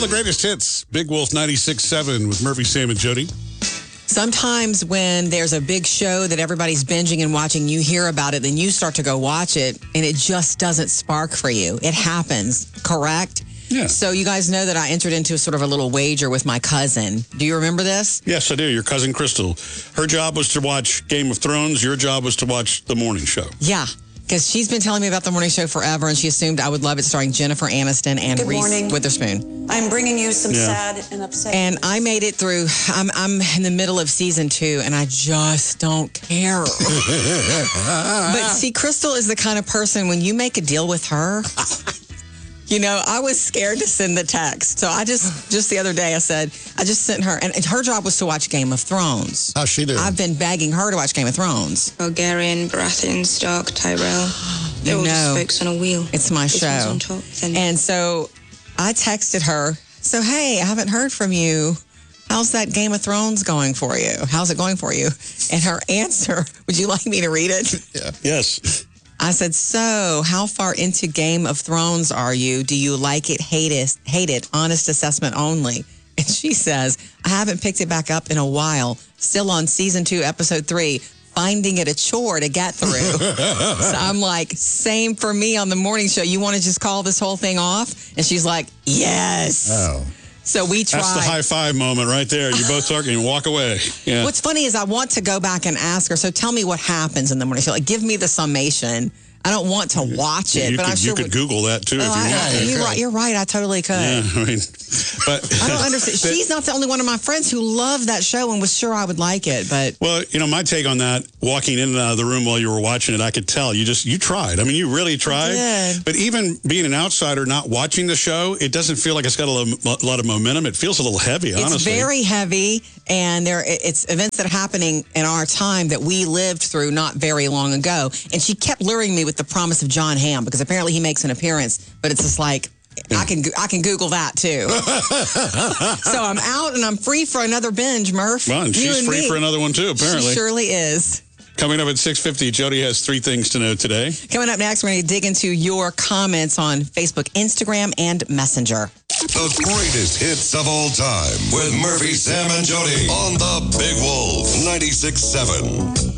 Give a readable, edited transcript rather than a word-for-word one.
the greatest hits. Big Wolf 96.7 with Murphy, Sam, and Jody. Sometimes when there's a big show that everybody's binging and watching, you hear about it, then you start to go watch it, and it just doesn't spark for you. It happens, correct? Yeah. So you guys know that I entered into sort of a little wager with my cousin. Do you remember this? Yes, I do. Your cousin Crystal. Her job was to watch Game of Thrones. Your job was to watch The Morning Show. Yeah. Because she's been telling me about The Morning Show forever, and she assumed I would love it, starring Jennifer Aniston and Reese Witherspoon. I'm bringing you some sad and upsetting. And I made it through. I'm in the middle of season 2, and I just don't care. But see, Crystal is the kind of person, when you make a deal with her, you know, I was scared to send the text. So I just the other day, I just sent her, and her job was to watch Game of Thrones. How's she doing? I've been begging her to watch Game of Thrones. Targaryen, Baratheon, Stark, Tyrell. They're all just spokes on a wheel. It's my This one's show. on top, then- And so I texted her, so hey, I haven't heard from you. How's that Game of Thrones going for you? How's it going for you? And her answer, would you like me to read it? Yeah. Yes. I said, so how far into Game of Thrones are you? Do you like it, hate it, honest assessment only? And she says, I haven't picked it back up in a while. Still on season 2, episode 3, finding it a chore to get through. So I'm like, same for me on The Morning Show. You want to just call this whole thing off? And she's like, yes. Oh. So we tried. That's the high five moment right there. You're both talking and walk away. Yeah. What's funny is I want to go back and ask her, so tell me what happens in The Morning Show. Like, give me the summation. I don't want to watch it, but I'm sure you could Google that too if you want to. You're right. I totally could. Yeah, I mean, but I don't understand. She's not the only one of my friends who loved that show and was sure I would like it. But well, you know, my take on that, walking in and out of the room while you were watching it, I could tell you tried. I mean, you really tried. I did. But even being an outsider, not watching the show, it doesn't feel like it's got a lot of momentum. It feels a little heavy, honestly. It's very heavy, and it's events that are happening in our time that we lived through not very long ago. And she kept luring me with the promise of John Hamm, because apparently he makes an appearance, but it's just like, I can Google that too. So I'm out and I'm free for another binge, Murph. Well, and she's free for another one too, apparently. She surely is. Coming up at 6:50, Jody has 3 things to know today. Coming up next, we're going to dig into your comments on Facebook, Instagram, and Messenger. The greatest hits of all time with Murphy, Sam, and Jody on the Big Wolf 96.7.